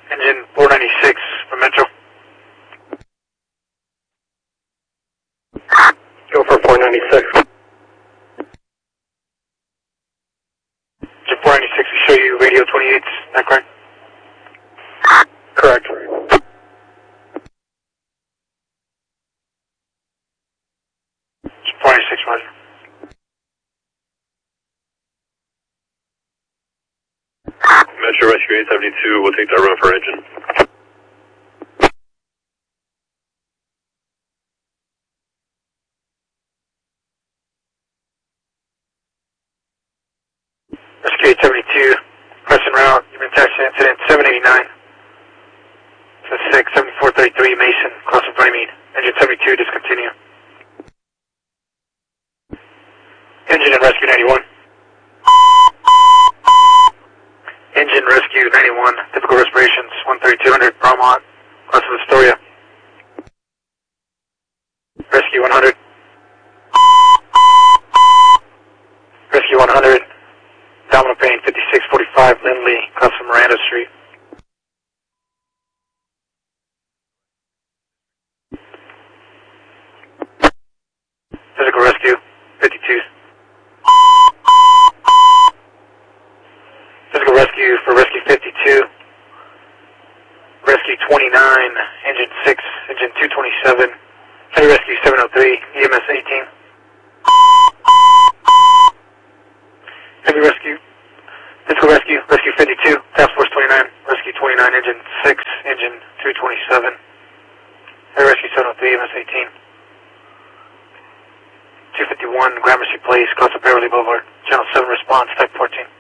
Engine 496 from Metro. Go for 496. Engine 496, we show you radio 28, is that correct? Correct. Engine 496, roger. Metro Rescue 872, we'll take that run for engine. Rescue 872, pressing route, human taxi incident 789. To 67433 Mason, crossing Runnymede. Engine 72, discontinue. Engine and Rescue 91. Engine Rescue 91, typical respirations 13200, Bromont, crossing Astoria. Rescue 100. Rescue 100, abdominal pain 5645, Lindley, crossing Miranda Street. Physical Rescue 52. Physical Rescue for Rescue 52. Rescue 29, Engine 6, Engine 227. Heavy Rescue 703, EMS 18. Heavy Rescue. Physical Rescue, Rescue 52, Task Force 29, Rescue 29, Engine 6, Engine 227. Heavy Rescue 703, EMS 18. 251, Gramercy Place, cross of Beverly Boulevard. Channel 7 response, Type 14.